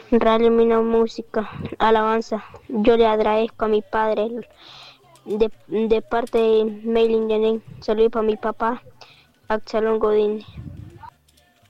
Realimina música, alabanza. Yo le agradezco a mi padre de parte de Mailing Yanen. Saludos para mi papá, Axelón Godín.